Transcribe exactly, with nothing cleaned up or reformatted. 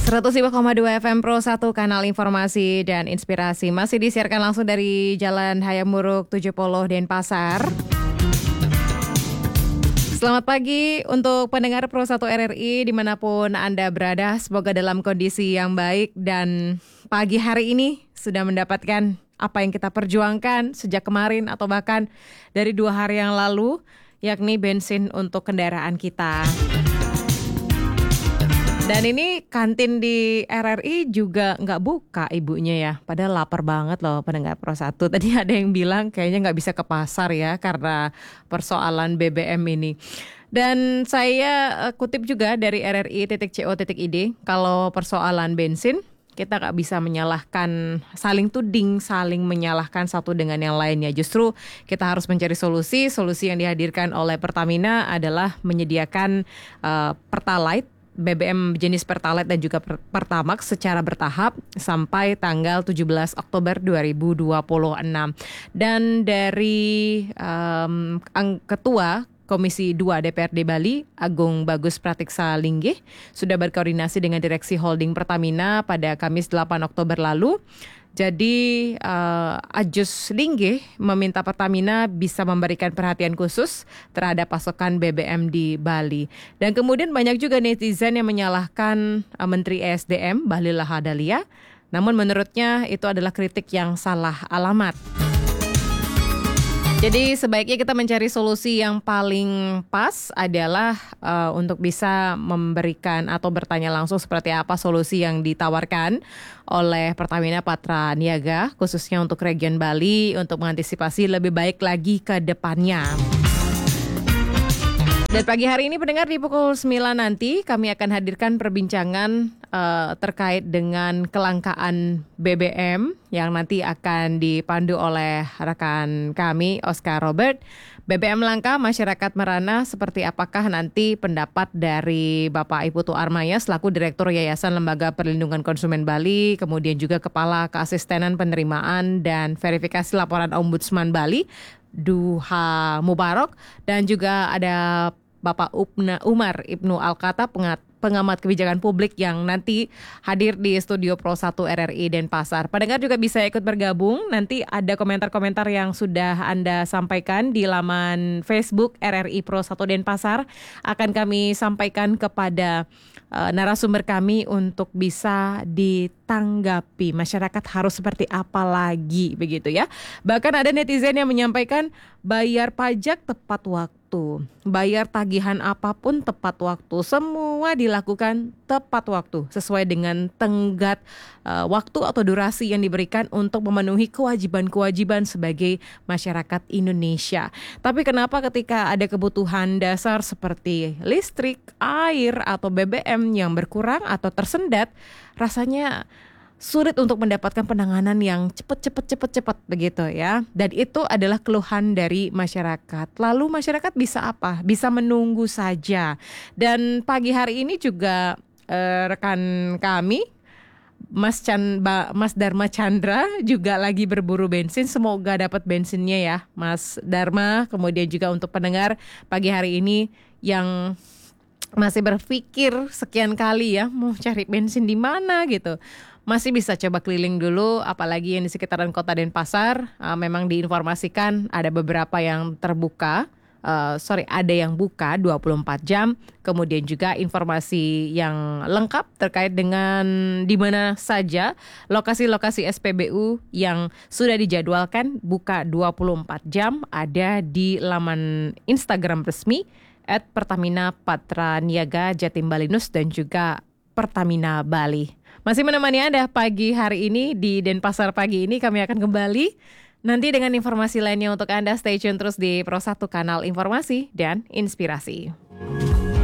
seratus lima koma dua F M Pro satu, kanal informasi dan inspirasi. Masih disiarkan langsung dari Jalan Hayamuruk tujuh puluh Denpasar. Selamat pagi untuk pendengar Pro satu R R I dimanapun Anda berada. Semoga dalam kondisi yang baik dan pagi hari ini sudah mendapatkan apa yang kita perjuangkan sejak kemarin atau bahkan dari dua hari yang lalu, yakni bensin untuk kendaraan kita. Dan ini kantin di R R I juga nggak buka ibunya ya. Padahal lapar banget loh pendengar Pro satu. Tadi ada yang bilang kayaknya nggak bisa ke pasar ya karena persoalan B B M ini. Dan saya uh, kutip juga dari R R I titik co titik I D. Kalau persoalan bensin, kita nggak bisa menyalahkan, saling tuding, saling menyalahkan satu dengan yang lainnya. Justru kita harus mencari solusi. Solusi yang dihadirkan oleh Pertamina adalah menyediakan uh, Pertalite, B B M jenis Pertalite dan juga Pertamax secara bertahap sampai tanggal tujuh belas Oktober dua ribu dua puluh enam. Dan dari um, Ketua Komisi dua D P R D Bali, Agung Bagus Pratiksa Linggih, sudah berkoordinasi dengan Direksi Holding Pertamina pada Kamis delapan Oktober lalu. Jadi uh, Ajus Linggih meminta Pertamina bisa memberikan perhatian khusus terhadap pasokan B B M di Bali. Dan kemudian banyak juga netizen yang menyalahkan uh, Menteri E S D M Bahlil Lahadalia. Namun menurutnya itu adalah kritik yang salah alamat. Jadi sebaiknya kita mencari solusi yang paling pas adalah uh, untuk bisa memberikan atau bertanya langsung seperti apa solusi yang ditawarkan oleh Pertamina Patra Niaga khususnya untuk region Bali untuk mengantisipasi lebih baik lagi ke depannya. Dan pagi hari ini pendengar di pukul sembilan nanti kami akan hadirkan perbincangan uh, terkait dengan kelangkaan B B M yang nanti akan dipandu oleh rekan kami Oscar Robert. B B M langka, masyarakat merana, seperti apakah nanti pendapat dari Bapak Iputu Armaya selaku Direktur Yayasan Lembaga Perlindungan Konsumen Bali, kemudian juga Kepala Keasistenan Penerimaan dan Verifikasi Laporan Ombudsman Bali, Duha Mubarok, dan juga ada Bapak Upna Umar Ibnu Alkata, pengamat kebijakan publik yang nanti hadir di studio Pro satu R R I Denpasar. Pendengar juga bisa ikut bergabung. Nanti ada komentar-komentar yang sudah Anda sampaikan di laman Facebook R R I Pro satu Denpasar akan kami sampaikan kepada uh, narasumber kami untuk bisa ditanggapi. Masyarakat harus seperti apa lagi begitu ya. Bahkan ada netizen yang menyampaikan bayar pajak tepat waktu. Bayar tagihan apapun tepat waktu, semua dilakukan tepat waktu sesuai dengan tenggat uh, waktu atau durasi yang diberikan untuk memenuhi kewajiban-kewajiban sebagai masyarakat Indonesia. Tapi kenapa ketika ada kebutuhan dasar seperti listrik, air atau B B M yang berkurang atau tersendat, rasanya sulit untuk mendapatkan penanganan yang cepat-cepat-cepat-cepat begitu ya. Dan itu adalah keluhan dari masyarakat. Lalu masyarakat bisa apa? Bisa menunggu saja. Dan pagi hari ini juga eh, rekan kami Mas Chan, Mas Dharma Chandra juga lagi berburu bensin. Semoga dapat bensinnya ya Mas Dharma. Kemudian juga untuk pendengar pagi hari ini yang masih berpikir sekian kali ya mau cari bensin di mana gitu, masih bisa coba keliling dulu, apalagi yang di sekitaran kota Denpasar. Uh, memang diinformasikan ada beberapa yang terbuka, uh, sorry ada yang buka dua puluh empat jam. Kemudian juga informasi yang lengkap terkait dengan di mana saja lokasi-lokasi S P B U yang sudah dijadwalkan buka dua puluh empat jam ada di laman Instagram resmi et Pertamina Patra Niaga Jatim Balinus dan juga Pertamina Bali. Masih menemani Anda pagi hari ini di Denpasar pagi ini. Kami akan kembali nanti dengan informasi lainnya untuk Anda. Stay tune terus di Pro satu, kanal informasi dan inspirasi.